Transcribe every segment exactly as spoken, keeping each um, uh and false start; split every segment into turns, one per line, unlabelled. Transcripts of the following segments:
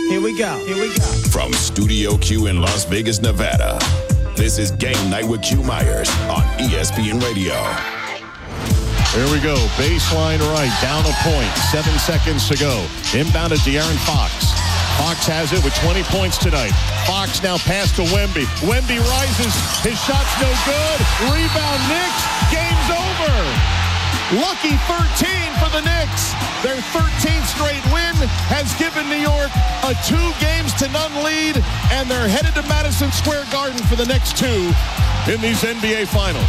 Here we go. Here we go.
From Studio Q in Las Vegas, Nevada, this is Game Night with Q Myers on E S P N Radio.
There we go. Baseline right. Down a point. Seven seconds to go. Inbound to De'Aaron Fox. Fox has it with twenty points tonight. Fox now pass to Wemby. Wemby rises. His shot's no good. Rebound Knicks. Game's over. Lucky thirteen for the Knicks. Their thirteenth straight win has given New York a two games to none lead, and they're headed to Madison Square Garden for the next two in these N B A Finals.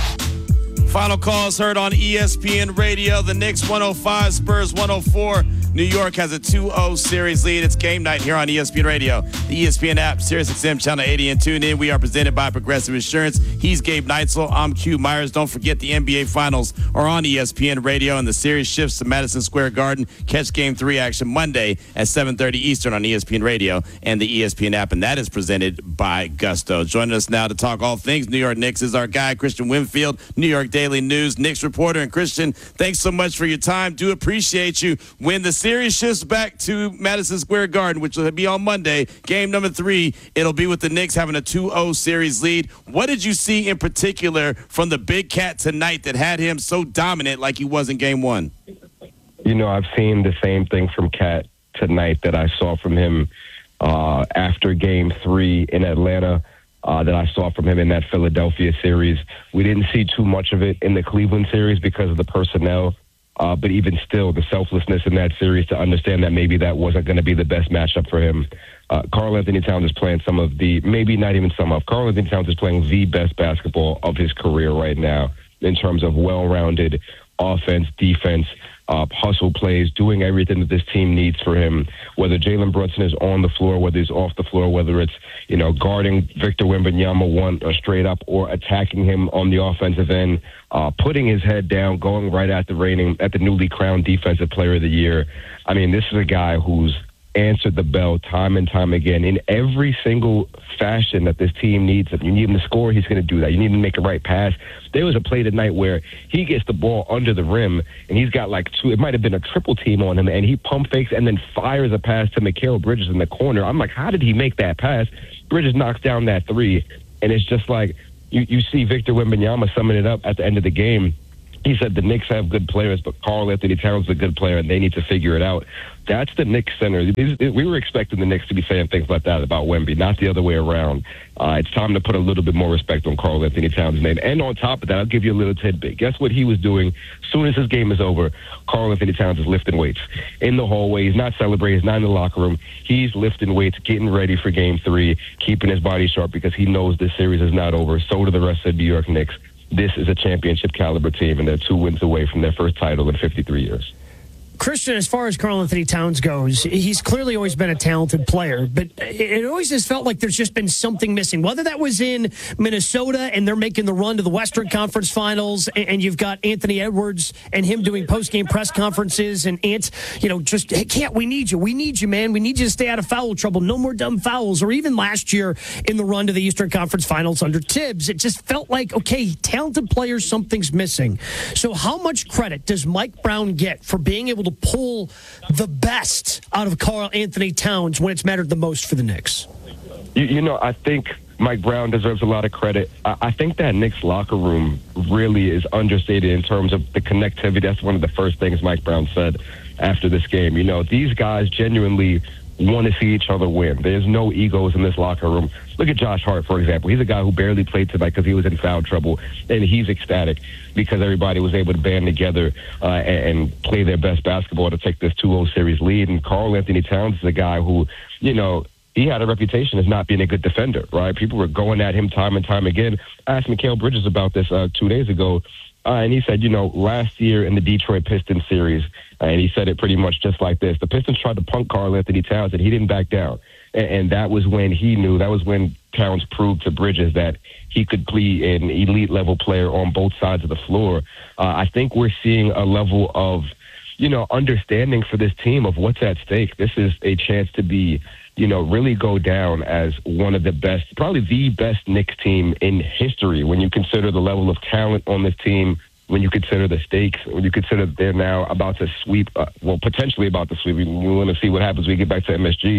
Final calls heard on E S P N Radio. The Knicks one oh five, Spurs one oh four. New York has a two oh series lead. It's game night here on E S P N Radio, the E S P N app, Sirius X M Channel eighty, and tune in. We are presented by Progressive Insurance. He's Gabe Neitzel. I'm Q Myers. Don't forget the N B A Finals are on E S P N Radio, and the series shifts to Madison Square Garden. Catch Game three action Monday at seven thirty Eastern on E S P N Radio and the E S P N app, and that is presented by Gusto. Joining us now to talk all things New York Knicks is our guy, Christian Winfield, New York Daily News Knicks reporter. And Christian, thanks so much for your time. Do appreciate you. When the series shifts back to Madison Square Garden, which will be on Monday, game number three, it'll be with the Knicks having a two oh series lead. What did you see in particular from the Big Cat tonight that had him so dominant like he was in game one?
You know, I've seen the same thing from Cat tonight that I saw from him uh, after game three in Atlanta, uh, that I saw from him in that Philadelphia series. We didn't see too much of it in the Cleveland series because of the personnel. Uh, but even still, the selflessness in that series to understand that maybe that wasn't going to be the best matchup for him. Uh, Karl-Anthony Towns is playing some of the, maybe not even some of, Karl-Anthony Towns is playing the best basketball of his career right now in terms of well-rounded offense, defense, uh, hustle plays, doing everything that this team needs for him. Whether Jalen Brunson is on the floor, whether he's off the floor, whether it's, you know, guarding Victor Wembanyama one or straight up or attacking him on the offensive end, uh, putting his head down, going right at the reigning, at the newly crowned Defensive Player of the Year. I mean, this is a guy who's answered the bell time and time again in every single fashion that this team needs. If you need him to score, he's going to do that. You need him to make a right pass. There was a play tonight where he gets the ball under the rim, and he's got like two, it might have been a triple team on him, and he pump fakes and then fires a pass to Mikal Bridges in the corner. I'm like, how did he make that pass? Bridges knocks down that three, and it's just like you, you see Victor Wembanyama summing it up at the end of the game. He said the Knicks have good players, but Karl-Anthony Towns is a good player, and they need to figure it out. That's the Knicks center. We were expecting the Knicks to be saying things like that about Wemby, not the other way around. Uh, it's time to put a little bit more respect on Karl-Anthony Towns' name. And on top of that, I'll give you a little tidbit. Guess what he was doing? As soon as his game is over, Karl-Anthony Towns is lifting weights in the hallway. He's not celebrating. He's not in the locker room. He's lifting weights, getting ready for game three, keeping his body sharp because he knows this series is not over. So do the rest of the New York Knicks. This is a championship caliber team, and they're two wins away from their first title in fifty-three years.
Christian, as far as Karl-Anthony Towns goes, he's clearly always been a talented player, but it always has felt like there's just been something missing, whether that was in Minnesota and they're making the run to the Western Conference Finals, and you've got Anthony Edwards and him doing post-game press conferences, and Ant, you know, just, hey, Cat, we need you. We need you, man. We need you to stay out of foul trouble. No more dumb fouls. Or even last year in the run to the Eastern Conference Finals under Tibbs, it just felt like, okay, talented players, something's missing. So how much credit does Mike Brown get for being able to pull the best out of Karl-Anthony Towns when it's mattered the most for the Knicks?
You, you know, I think Mike Brown deserves a lot of credit. I, I think that Knicks locker room really is understated in terms of the connectivity. That's one of the first things Mike Brown said after this game. You know, these guys genuinely want to see each other win. There's no egos in this locker room. Look at Josh Hart, for example. He's a guy who barely played tonight because he was in foul trouble, and he's ecstatic because everybody was able to band together uh, and, and play their best basketball to take this two oh series lead. And Karl-Anthony Towns is a guy who, you know, he had a reputation as not being a good defender, right? People were going at him time and time again. I asked Mikal Bridges about this uh, two days ago, uh, and he said, you know, last year in the Detroit Pistons series, uh, and he said it pretty much just like this, the Pistons tried to punk Karl-Anthony Towns, and he didn't back down. And, and that was when he knew, that was when Towns proved to Bridges that he could be an elite-level player on both sides of the floor. Uh, I think we're seeing a level of, you know, understanding for this team of what's at stake. This is a chance to be, you know, really go down as one of the best, probably the best Knicks team in history when you consider the level of talent on this team, when you consider the stakes, when you consider they're now about to sweep, uh, well, potentially about to sweep. We, we want to see what happens when we get back to M S G.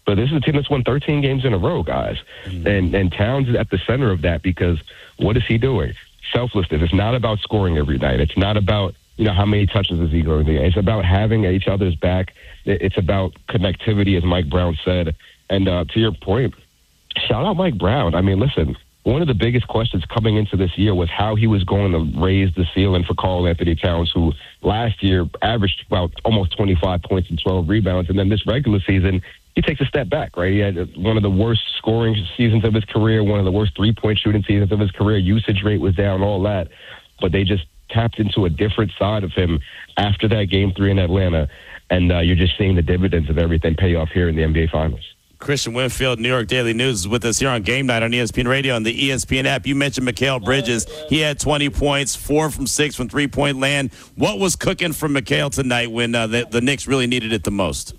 But this is a team that's won thirteen games in a row, guys. Mm-hmm. And and Towns is at the center of that because what is he doing? Selflessness. It's not about scoring every night. It's not about, you know, how many touches is he going to get. It's about having each other's back. It's about connectivity, as Mike Brown said. And uh, to your point, shout out Mike Brown. I mean, listen, one of the biggest questions coming into this year was how he was going to raise the ceiling for Karl-Anthony Towns, who last year averaged about almost twenty-five points and twelve rebounds. And then this regular season, he takes a step back, right? He had one of the worst scoring seasons of his career, one of the worst three-point shooting seasons of his career. Usage rate was down, all that. But they just tapped into a different side of him after that game three in Atlanta. And uh, you're just seeing the dividends of everything pay off here in the N B A Finals.
Christian Winfield, New York Daily News, is with us here on Game Night on E S P N Radio and the E S P N app. You mentioned Mikal Bridges. He had twenty points, four from six from three-point land. What was cooking for Mikal tonight when uh, the, the Knicks really needed it the most?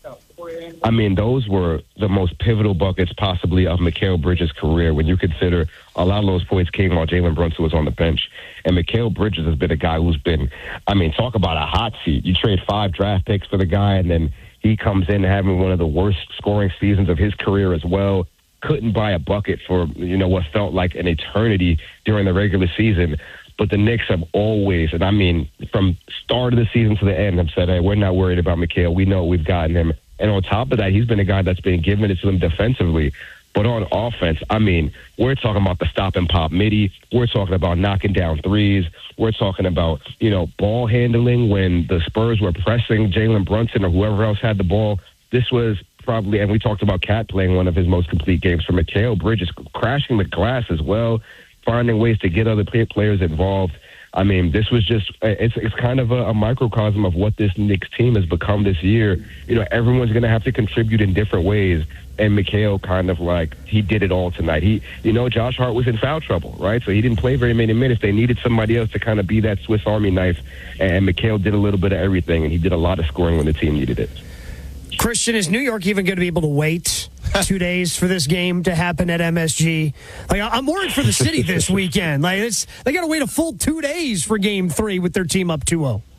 I mean, those were the most pivotal buckets possibly of Mikal Bridges' career when you consider a lot of those points came while Jalen Brunson was on the bench. And Mikal Bridges has been a guy who's been, I mean, talk about a hot seat. You trade five draft picks for the guy, and then he comes in having one of the worst scoring seasons of his career as well. Couldn't buy a bucket for, you know, what felt like an eternity during the regular season. But the Knicks have always, and I mean, from start of the season to the end, have said, hey, we're not worried about Mikal. We know we've gotten him. And on top of that, he's been a guy that's been giving it to them defensively. But on offense, I mean, we're talking about the stop and pop midi. We're talking about knocking down threes. We're talking about, you know, ball handling when the Spurs were pressing Jalen Brunson or whoever else had the ball. This was probably, and we talked about Cat playing one of his most complete games for Mikal Bridges, crashing the glass as well, finding ways to get other players involved. I mean, this was just, it's it's kind of a, a microcosm of what this Knicks team has become this year. You know, everyone's going to have to contribute in different ways. And Mikal kind of like, he did it all tonight. He, you know, Josh Hart was in foul trouble, right? So he didn't play very many minutes. They needed somebody else to kind of be that Swiss Army knife. And Mikal did a little bit of everything, and he did a lot of scoring when the team needed it.
Christian, is New York even going to be able to wait two days for this game to happen at M S G? Like, I'm worried for the city this weekend. Like, it's, they got to wait a full two days for Game Three with their team up two oh.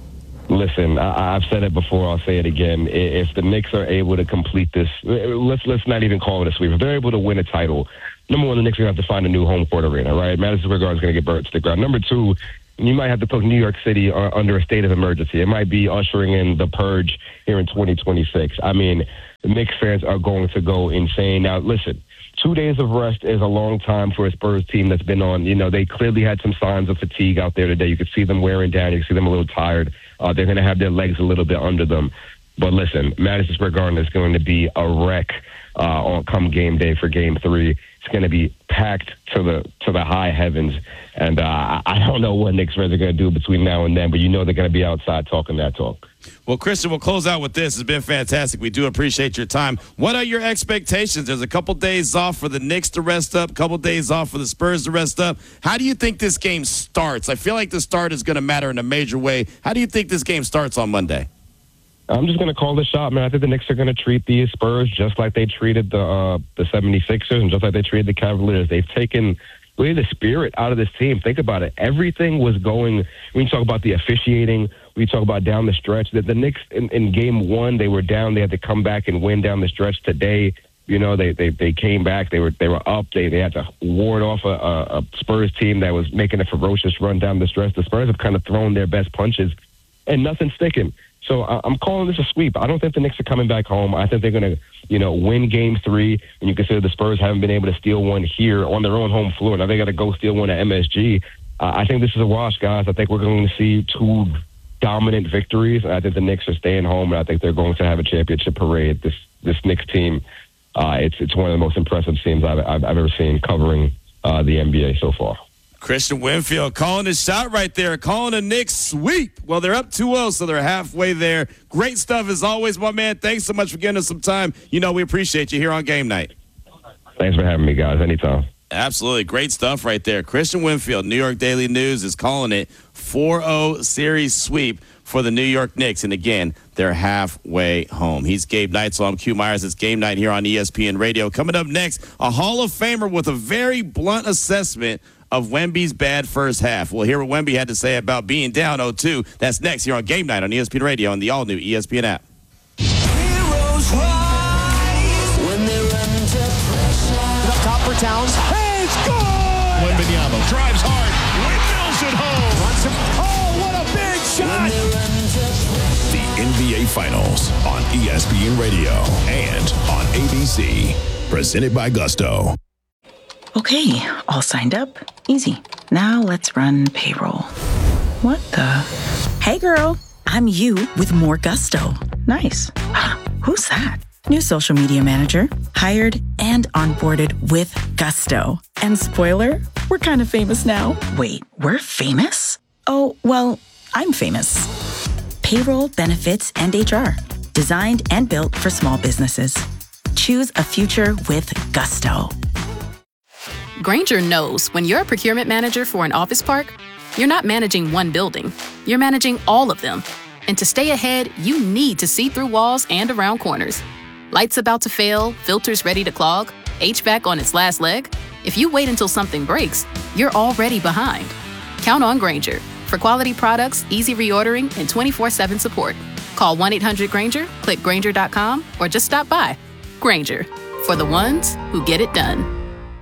Listen, I, I've said it before. I'll say it again. If the Knicks are able to complete this, let's let's not even call it a sweep. If they're able to win a title, number one, the Knicks are going to have to find a new home court arena, right? Madison Square Garden is going to get burnt to the ground. Number two, you might have to put New York City under a state of emergency. It might be ushering in the purge here in twenty twenty-six. I mean, the Knicks fans are going to go insane. Now, listen, two days of rest is a long time for a Spurs team that's been on. You know, they clearly had some signs of fatigue out there today. You could see them wearing down. You could see them a little tired. Uh, they're going to have their legs a little bit under them. But listen, Madison Square Garden is going to be a wreck uh, on come game day for Game Three. It's going to be packed to the to the high heavens, and uh, I don't know what Knicks fans are going to do between now and then, but you know they're going to be outside talking that talk.
Well, Christian, we'll close out with this. It's been fantastic. We do appreciate your time. What are your expectations? There's a couple days off for the Knicks to rest up, a couple days off for the Spurs to rest up. How do you think this game starts? I feel like the start is going to matter in a major way. How do you think this game starts on Monday?
I'm just going to call the shot, man. I think the Knicks are going to treat these Spurs just like they treated the uh, the seventy-sixers and just like they treated the Cavaliers. They've taken really the spirit out of this team. Think about it. Everything was going, when you talk about the officiating, when you talk about down the stretch, that the Knicks in, in game one, they were down. They had to come back and win down the stretch today. You know, they they, they came back. They were they were up. They, they had to ward off a, a, a Spurs team that was making a ferocious run down the stretch. The Spurs have kind of thrown their best punches, and nothing's sticking. So I'm calling this a sweep. I don't think the Knicks are coming back home. I think they're going to, you know, win Game Three. And you consider the Spurs haven't been able to steal one here on their own home floor. Now they got to go steal one at M S G. Uh, I think this is a wash, guys. I think we're going to see two dominant victories. I think the Knicks are staying home, and I think they're going to have a championship parade. This this Knicks team, uh, it's it's one of the most impressive teams I've I've, I've ever seen covering uh, the N B A so far.
Christian Winfield calling his shot right there, calling a Knicks sweep. Well, they're up two oh, so they're halfway there. Great stuff as always, my man. Thanks so much for giving us some time. You know we appreciate you here on Game Night.
Thanks for having me, guys. Anytime.
Absolutely. Great stuff right there. Christian Winfield, New York Daily News, is calling it four oh series sweep for the New York Knicks. And again, they're halfway home. He's Gabe Knight, so I'm Q Myers. It's Game Night here on E S P N Radio. Coming up next, a Hall of Famer with a very blunt assessment of Wemby's bad first half. We'll hear what Wemby had to say about being down oh two. That's next here on Game Night on E S P N Radio and the all-new E S P N app.
Heroes rise. Towns. Hey, it's good!
Wembanyama drives hard, windmills it home.
Brunson. Oh, what a big shot!
The N B A Finals on E S P N Radio and on A B C. Presented by Gusto.
Okay, all signed up. Easy. Now let's run payroll. What the? Hey, girl. I'm you with more Gusto. Nice. Who's that? New social media manager. Hired and onboarded with Gusto. And spoiler, we're kind of famous now. Wait, we're famous? Oh, well, I'm famous. Payroll, benefits, and H R. Designed and built for small businesses. Choose a future with Gusto.
Grainger knows when you're a procurement manager for an office park, you're not managing one building. You're managing all of them. And to stay ahead, you need to see through walls and around corners. Lights about to fail, filters ready to clog, H V A C on its last leg. If you wait until something breaks, you're already behind. Count on Grainger for quality products, easy reordering, and twenty-four seven support. Call one eight hundred Grainger, click Grainger dot com, or just stop by. Grainger, for the ones who get it done.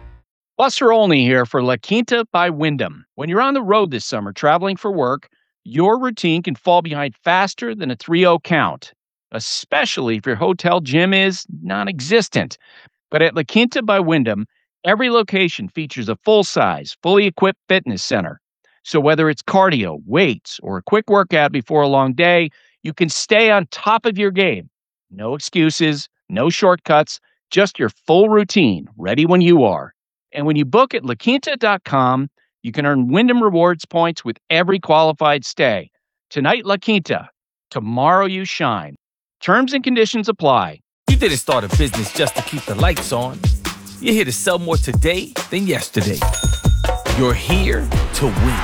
Buster Olney here for La Quinta by Wyndham. When you're on the road this summer traveling for work, your routine can fall behind faster than a three oh count, especially if your hotel gym is non-existent. But at La Quinta by Wyndham, every location features a full-size, fully equipped fitness center. So whether it's cardio, weights, or a quick workout before a long day, you can stay on top of your game. No excuses, no shortcuts, just your full routine, ready when you are. And when you book at La Quinta dot com, you can earn Wyndham Rewards points with every qualified stay. Tonight, La Quinta. Tomorrow, you shine. Terms and conditions apply.
You didn't start a business just to keep the lights on. You're here to sell more today than yesterday. You're here to win.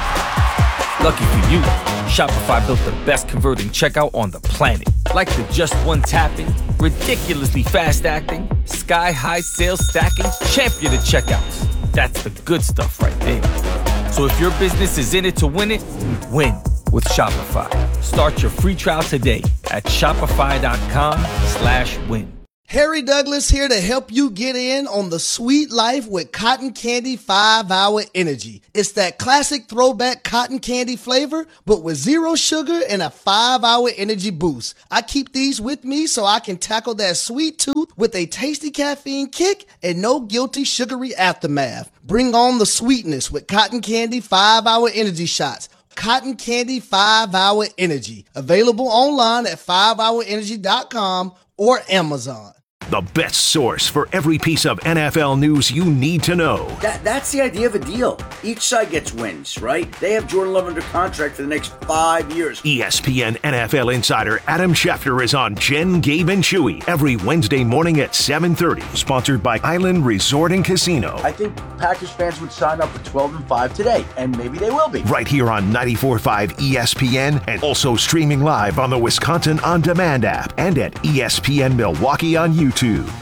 Lucky for you, Shopify built the best converting checkout on the planet. Like the just one tapping, ridiculously fast acting, sky-high sales stacking, champion of checkouts. That's the good stuff right there. So if your business is in it to win it, win with Shopify. Start your free trial today at shopify.com slash win.
Harry Douglas here to help you get in on the sweet life with Cotton Candy five hour Energy. It's that classic throwback cotton candy flavor, but with zero sugar and a five hour energy boost. I keep these with me so I can tackle that sweet tooth with a tasty caffeine kick and no guilty sugary aftermath. Bring on the sweetness with Cotton Candy five hour Energy shots. Cotton Candy five hour Energy. Available online at five hour energy dot com or Amazon.
The best source for every piece of N F L news you need to know.
That, that's the idea of a deal. Each side gets wins, right? They have Jordan Love under contract for the next five years.
E S P N N F L insider Adam Schefter is on Jen, Gabe, and Chewy every Wednesday morning at seven thirty. Sponsored by Island Resort and Casino.
I think Packers fans would sign up for twelve and five today, and maybe they will be.
Right here on ninety-four point five E S P N and also streaming live on the Wisconsin On Demand app and at E S P N Milwaukee on YouTube.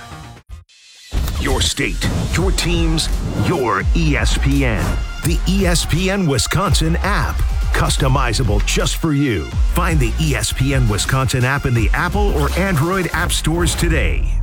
Your state, your teams, your E S P N. The E S P N Wisconsin app. Customizable just for you. Find the E S P N Wisconsin app in the Apple or Android app stores today.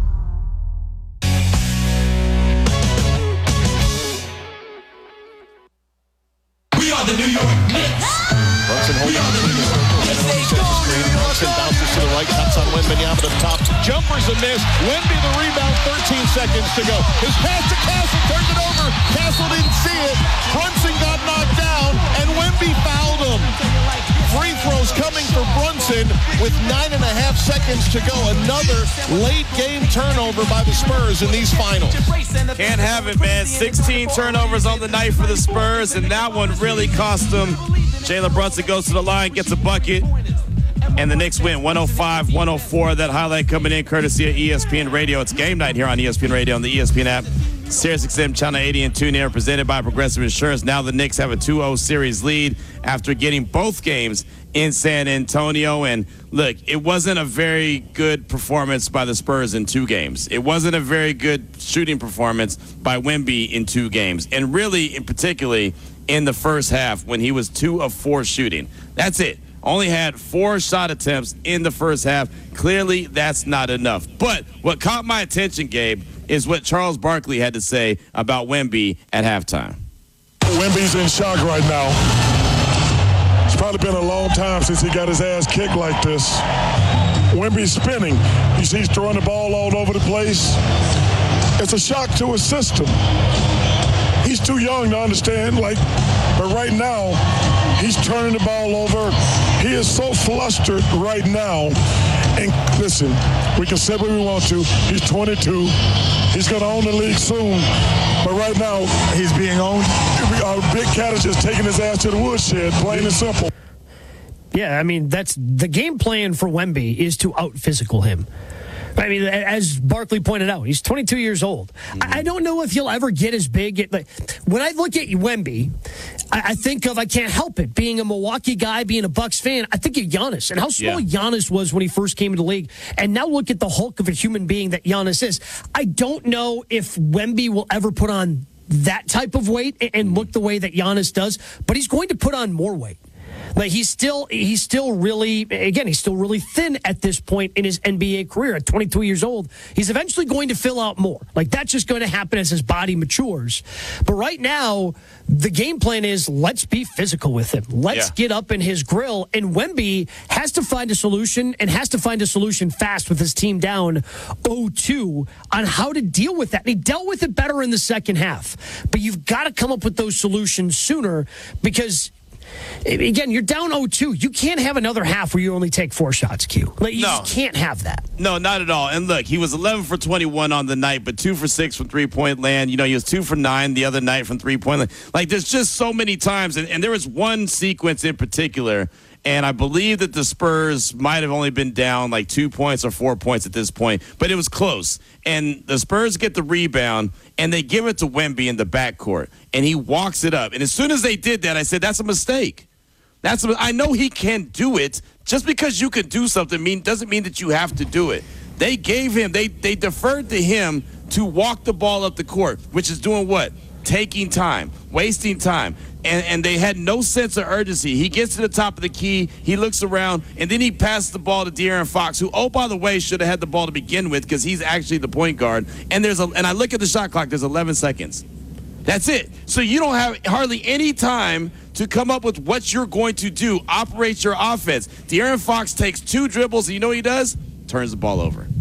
We are the New York Knicks.
Brunson holding on to the circle. Brunson bounces to the right, cuts on Wembanyama to the top. Jumper's a miss. Wemby the rebound, thirteen seconds to go. His pass to Castle, turned it over. Castle didn't see it. Brunson got knocked down, and Wemby fouled him. Free throws coming for Brunson with nine and a half seconds to go. Another late game turnover by the Spurs in these finals.
Can't have it, man. sixteen turnovers on the night for the Spurs, and that one really cost them. Jalen Brunson goes to the line, gets a bucket, and the Knicks win one oh five one oh four. That highlight coming in courtesy of E S P N Radio. It's game night here on E S P N Radio on the E S P N app. SiriusXM Channel eighty and tune in, presented by Progressive Insurance. Now the Knicks have a two oh series lead after getting both games in San Antonio. And look, it wasn't a very good performance by the Spurs in two games. It wasn't a very good shooting performance by Wemby in two games. And really, in particularly in the first half when he was two of four shooting. That's it. Only had four shot attempts in the first half. Clearly, that's not enough. But what caught my attention, Gabe, is what Charles Barkley had to say about Wemby at halftime.
Wemby's in shock right now. It's probably been a long time since he got his ass kicked like this. Wemby's spinning. You see he's throwing the ball all over the place. It's a shock to his system. He's too young to understand, like, but right now, he's turning the ball over. He is so flustered right now. And listen, we can say what we want to. He's twenty-two. He's going to own the league soon. But right now, he's being owned. Uh, Big Cat is just taking his ass to the woodshed, plain and simple.
Yeah, I mean, that's the game plan for Wemby is to out-physical him. I mean, as Barkley pointed out, he's twenty-two years old. Mm-hmm. I, I don't know if he'll ever get as big. Like, when I look at Wemby, I, I think of, I can't help it, being a Milwaukee guy, being a Bucks fan, I think of Giannis and how small yeah. Giannis was when he first came into the league. And now look at the hulk of a human being that Giannis is. I don't know if Wemby will ever put on that type of weight and, and look the way that Giannis does, but he's going to put on more weight. Like he's still, he's still really, again, he's still really thin at this point in his N B A career. At twenty-two years old, he's eventually going to fill out more. Like that's just going to happen as his body matures. But right now, the game plan is let's be physical with him. Let's yeah. get up in his grill. And Wemby has to find a solution and has to find a solution fast with his team down oh two on how to deal with that. And he dealt with it better in the second half. But you've got to come up with those solutions sooner because, again, you're down oh two. You can't have another half where you only take four shots, Q. Like, you
no.
just can't have that.
No, not at all. And look, he was eleven for twenty-one on the night, but two for six from three-point land. You know, he was two for nine the other night from three-point land. Like, there's just so many times. And, and there was one sequence in particular, and I believe that the Spurs might have only been down like two points or four points at this point, but it was close. And the Spurs get the rebound, and they give it to Wemby in the backcourt, and he walks it up. And as soon as they did that, I said, that's a mistake. That's a, I know he can do it. Just because you can do something mean doesn't mean that you have to do it. They gave him, they they deferred to him to walk the ball up the court, which is doing what? Taking time, wasting time. And, and they had no sense of urgency. He gets to the top of the key, he looks around, and then he passes the ball to De'Aaron Fox, who, oh, by the way, should have had the ball to begin with because he's actually the point guard. And there's a, and I look at the shot clock, there's eleven seconds. That's it. So you don't have hardly any time to come up with what you're going to do, operate your offense. De'Aaron Fox takes two dribbles, and you know what he does? Turns the ball over.